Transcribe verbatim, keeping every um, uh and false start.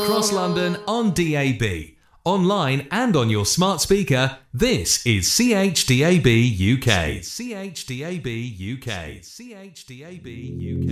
across London on D A B. Online and on your smart speaker, this is C H D A B U K. C H D A B U K. C H D A B U K.